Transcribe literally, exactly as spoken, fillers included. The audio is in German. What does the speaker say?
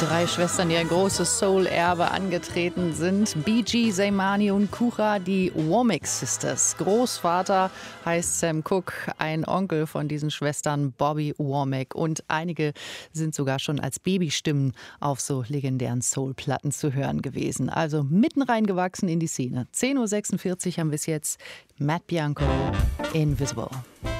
Drei Schwestern, die ein großes Soul-Erbe angetreten sind. Bee Gee, Seymani und Kucha, die Womack Sisters. Großvater heißt Sam Cooke, ein Onkel von diesen Schwestern Bobby Womack. Und einige sind sogar schon als Babystimmen auf so legendären Soul-Platten zu hören gewesen. Also mitten reingewachsen in die Szene. zehn Uhr sechsundvierzig haben wir es jetzt. Matt Bianco, Invisible.